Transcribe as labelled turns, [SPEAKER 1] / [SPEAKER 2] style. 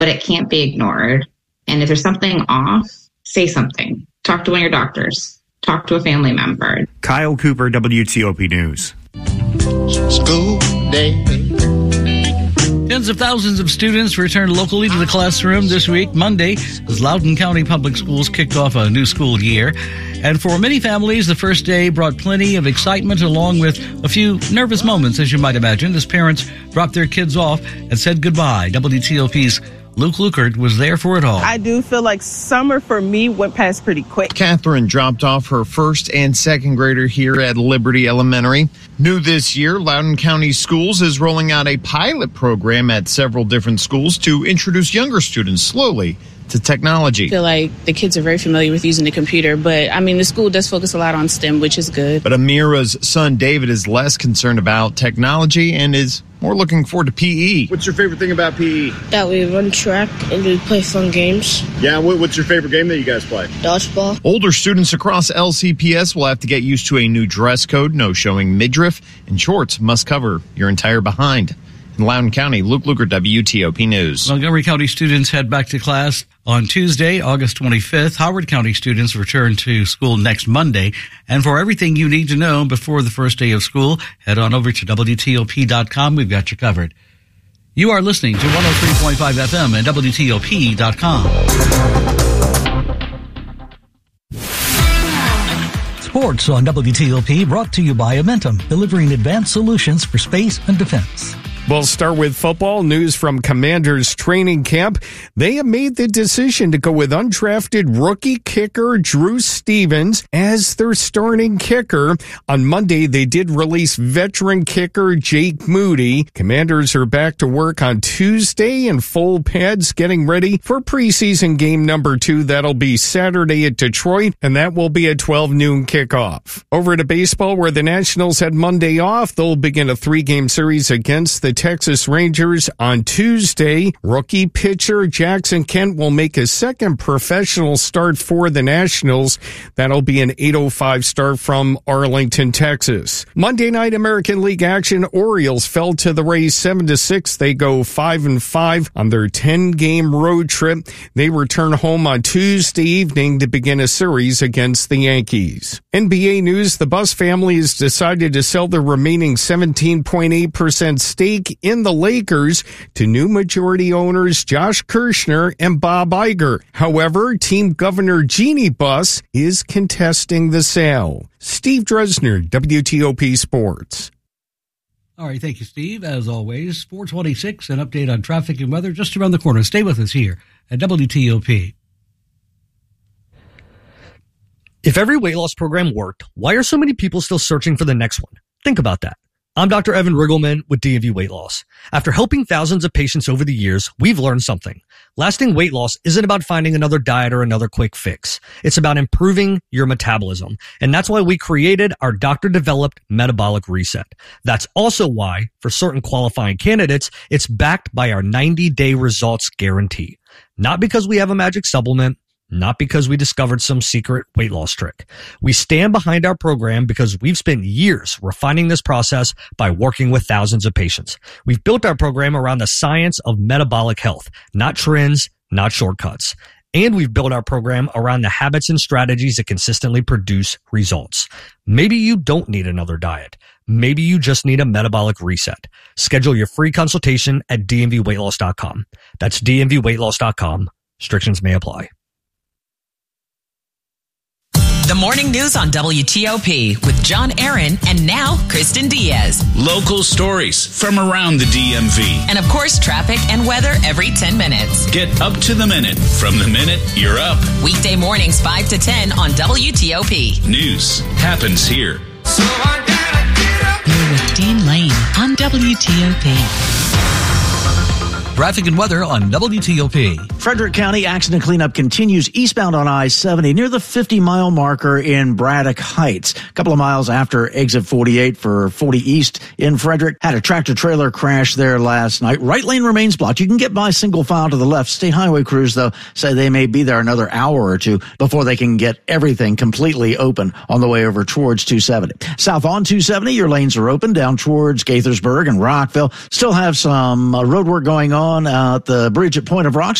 [SPEAKER 1] but it can't be ignored. And if there's something off, say something. Talk to one of your doctors. Talk to a family member.
[SPEAKER 2] Kyle Cooper, WTOP News.
[SPEAKER 3] School day.
[SPEAKER 4] Tens of thousands of students returned locally to the classroom this week, Monday, as Loudoun County Public Schools kicked off a new school year. And for many families, the first day brought plenty of excitement along with a few nervous moments, as you might imagine, as parents dropped their kids off and said goodbye. WTOP's Luke Lukert was there for it all.
[SPEAKER 5] I do feel like summer for me went past pretty quick.
[SPEAKER 6] Catherine dropped off her first and second grader here at Liberty Elementary. New this year, Loudoun County Schools is rolling out a pilot program at several different schools to introduce younger students slowly to technology.
[SPEAKER 7] I feel like the kids are very familiar with using the computer, but the school does focus a lot on STEM, which is good.
[SPEAKER 6] But Amira's son David is less concerned about technology and is more looking forward to PE.
[SPEAKER 8] What's your favorite thing about PE?
[SPEAKER 9] That we run track and we play fun games.
[SPEAKER 8] Yeah, what's your favorite game that you guys play?
[SPEAKER 9] Dodgeball.
[SPEAKER 6] Older students across LCPS will have to get used to a new dress code. No showing midriff, and shorts must cover your entire behind. In Loudoun County, Luke Lukert, WTOP News.
[SPEAKER 4] Montgomery County students head back to class on Tuesday, August 25th. Howard County students return to school next Monday. And for everything you need to know before the first day of school, head on over to WTOP.com. We've got you covered. You are listening to 103.5 FM and WTOP.com.
[SPEAKER 10] Sports on WTOP brought to you by Amentum, delivering advanced solutions for space and defense.
[SPEAKER 11] We'll start with football news from Commanders training camp. They have made the decision to go with undrafted rookie kicker Drew Stevens as their starting kicker. On Monday, they did release veteran kicker Jake Moody. Commanders are back to work on Tuesday in full pads, getting ready for preseason game number 2. That'll be Saturday at Detroit, and that will be a 12 noon kickoff. Over to baseball, where the Nationals had Monday off. They'll begin a 3-game series against the Texas Rangers on Tuesday. Rookie pitcher Jackson Kent will make his second professional start for the Nationals. That'll be an 8:05 start from Arlington, Texas. Monday night American League action. Orioles fell to the Rays 7-6. They go 5-5 on their 10-game road trip. They return home on Tuesday evening to begin a series against the Yankees. NBA news, the Buss family has decided to sell their remaining 17.8% stake in the Lakers to new majority owners Josh Kirshner and Bob Iger. However, team governor Jeannie Buss is contesting the sale. Steve Dresner, WTOP Sports.
[SPEAKER 4] All right, thank you, Steve. As always, 426, an update on traffic and weather just around the corner. Stay with us here at WTOP.
[SPEAKER 12] If every weight loss program worked, why are so many people still searching for the next one? Think about that. I'm Dr. Evan Riggleman with DMV Weight Loss. After helping thousands of patients over the years, we've learned something. Lasting weight loss isn't about finding another diet or another quick fix. It's about improving your metabolism. And that's why we created our doctor-developed metabolic reset. That's also why, for certain qualifying candidates, it's backed by our 90-day results guarantee. Not because we have a magic supplement, not because we discovered some secret weight loss trick. We stand behind our program because we've spent years refining this process by working with thousands of patients. We've built our program around the science of metabolic health, not trends, not shortcuts. And we've built our program around the habits and strategies that consistently produce results. Maybe you don't need another diet. Maybe you just need a metabolic reset. Schedule your free consultation at dmvweightloss.com. That's dmvweightloss.com. Restrictions may apply.
[SPEAKER 13] The morning news on WTOP with John Aaron and now Kristen Diaz.
[SPEAKER 14] Local stories from around the DMV.
[SPEAKER 13] And of course, traffic and weather every 10 minutes.
[SPEAKER 14] Get up to the minute from the minute you're up.
[SPEAKER 13] Weekday mornings 5 to 10 on WTOP.
[SPEAKER 14] News happens here.
[SPEAKER 13] So I gotta get up. You're with Dean Lane on WTOP.
[SPEAKER 4] Traffic and weather on WTOP.
[SPEAKER 15] Frederick County accident cleanup continues eastbound on I-70 near the 50-mile marker in Braddock Heights. A couple of miles after exit 48 for 40 East in Frederick. Had a tractor-trailer crash there last night. Right lane remains blocked. You can get by single file to the left. State highway crews, though, say they may be there another hour or two before they can get everything completely open on the way over towards 270. South on 270, your lanes are open down towards Gaithersburg and Rockville. Still have some road work going on on at the bridge at Point of Rocks.